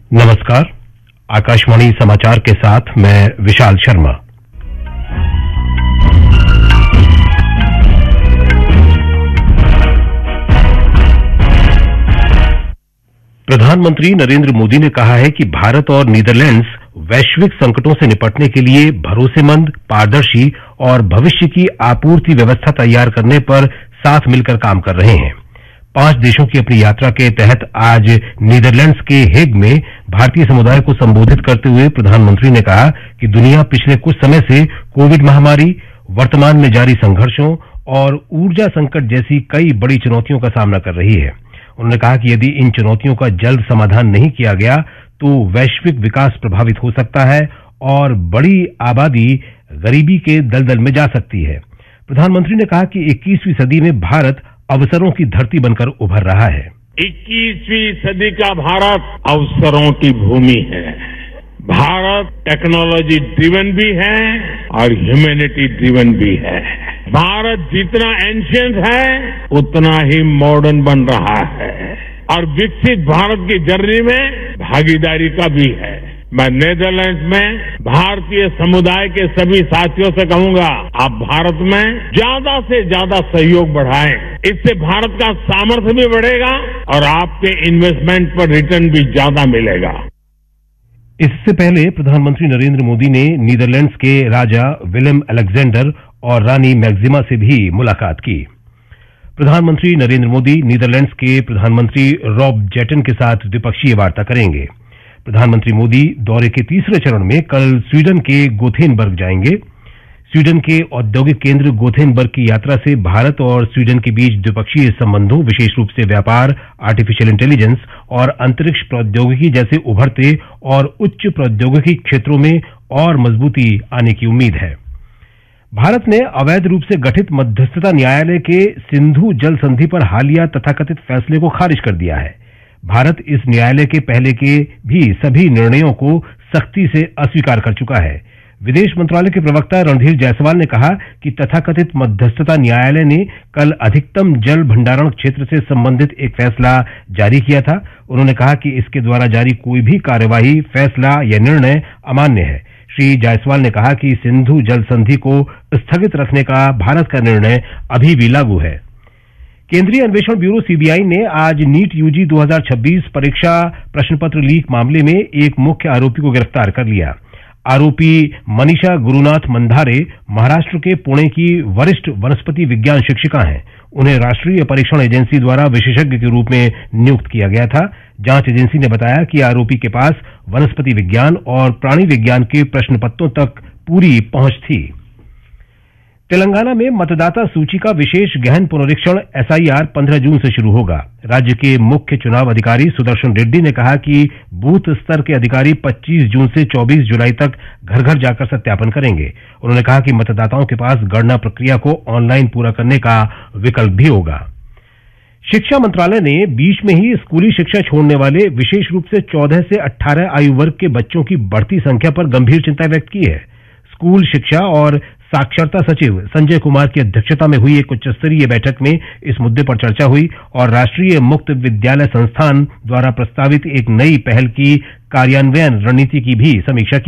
नमस्कार। आकाशवाणी समाचार के साथ मैं विशाल शर्मा। प्रधानमंत्री नरेंद्र मोदी ने कहा है कि भारत और नीदरलैंड्स वैश्विक संकटों से निपटने के लिए भरोसेमंद, पारदर्शी और भविष्य की आपूर्ति व्यवस्था तैयार करने पर साथ मिलकर काम कर रहे हैं। 5 देशों की अपनी यात्रा के तहत आज नीदरलैंड्स के हेग में भारतीय समुदाय को संबोधित करते हुए प्रधानमंत्री ने कहा कि दुनिया पिछले कुछ समय से कोविड महामारी, वर्तमान में जारी संघर्षों और ऊर्जा संकट जैसी कई बड़ी चुनौतियों का सामना कर रही है। उन्होंने कहा कि यदि इन चुनौतियों का जल्द समाधान नहीं किया गया तो वैश्विक विकास प्रभावित हो सकता है और बड़ी आबादी गरीबी के दलदल में जा सकती है। प्रधानमंत्री ने कहा कि 21वीं सदी में भारत अवसरों की धरती बनकर उभर रहा है। 21वीं सदी का भारत अवसरों की भूमि है। भारत टेक्नोलॉजी ड्रिवन भी है और ह्यूमैनिटी ड्रिवन भी है। भारत जितना एंशिएंट है उतना ही मॉडर्न बन रहा है और विकसित भारत की जर्नी में भागीदारी का भी है। मैं नीदरलैंड्स में भारतीय समुदाय के सभी साथियों से कहूंगा, आप भारत में ज्यादा से ज्यादा सहयोग बढ़ाएं। इससे भारत का सामर्थ्य भी बढ़ेगा और आपके इन्वेस्टमेंट पर रिटर्न भी ज्यादा मिलेगा। इससे पहले प्रधानमंत्री नरेंद्र मोदी ने नीदरलैंड्स के राजा विलेम अलेक्जेंडर और रानी मैक्सिमा से भी मुलाकात की। प्रधानमंत्री नरेंद्र मोदी नीदरलैंड्स के प्रधानमंत्री रॉब जेटन के साथ द्विपक्षीय वार्ता करेंगे। प्रधानमंत्री मोदी दौरे के तीसरे चरण में कल स्वीडन के गोथेनबर्ग जाएंगे। स्वीडन के औद्योगिक केंद्र गोथेनबर्ग की यात्रा से भारत और स्वीडन के बीच द्विपक्षीय संबंधों, विशेष रूप से व्यापार, आर्टिफिशियल इंटेलिजेंस और अंतरिक्ष प्रौद्योगिकी जैसे उभरते और उच्च प्रौद्योगिकी क्षेत्रों में और मजबूती आने की उम्मीद है। भारत ने अवैध रूप से गठित मध्यस्थता न्यायालय के सिंधु जल संधि पर हालिया तथाकथित फैसले को खारिज कर दिया है। भारत इस न्यायालय के पहले के भी सभी निर्णयों को सख्ती से अस्वीकार कर चुका है। विदेश मंत्रालय के प्रवक्ता रणधीर जायसवाल ने कहा कि तथाकथित मध्यस्थता न्यायालय ने कल अधिकतम जल भंडारण क्षेत्र से संबंधित एक फैसला जारी किया था। उन्होंने कहा कि इसके द्वारा जारी कोई भी कार्यवाही, फैसला या निर्णय अमान्य है। श्री जायसवाल ने कहा कि सिंधु जल संधि को स्थगित रखने का भारत का निर्णय अभी भी लागू है। केंद्रीय अन्वेषण ब्यूरो सीबीआई ने आज नीट यूजी 2026 परीक्षा प्रश्नपत्र लीक मामले में एक मुख्य आरोपी को गिरफ्तार कर लिया। आरोपी मनीषा गुरुनाथ मंधारे महाराष्ट्र के पुणे की वरिष्ठ वनस्पति विज्ञान शिक्षिका हैं। उन्हें राष्ट्रीय परीक्षण एजेंसी द्वारा विशेषज्ञ के रूप में नियुक्त किया गया था। जांच एजेंसी ने बताया कि आरोपी के पास वनस्पति विज्ञान और प्राणी विज्ञान के प्रश्नपत्रों तक पूरी पहुंच थी। तेलंगाना में मतदाता सूची का विशेष गहन पुनरीक्षण एसआईआर 15 जून से शुरू होगा। राज्य के मुख्य चुनाव अधिकारी सुदर्शन रेड्डी ने कहा कि बूथ स्तर के अधिकारी 25 जून से 24 जुलाई तक घर घर जाकर सत्यापन करेंगे। उन्होंने कहा कि मतदाताओं के पास गणना प्रक्रिया को ऑनलाइन पूरा करने का विकल्प भी होगा। शिक्षा मंत्रालय ने बीच में ही स्कूली शिक्षा छोड़ने वाले विशेष रूप से 14 से 18 आयु वर्ग के बच्चों की बढ़ती संख्या पर गंभीर चिंता व्यक्त की है। स्कूल शिक्षा और साक्षरता सचिव संजय कुमार की अध्यक्षता में हुई एक उच्च स्तरीय बैठक में इस मुद्दे पर चर्चा हुई और राष्ट्रीय मुक्त विद्यालय संस्थान द्वारा प्रस्तावित एक नई पहल की कार्यान्वयन रणनीति की भी समीक्षा की।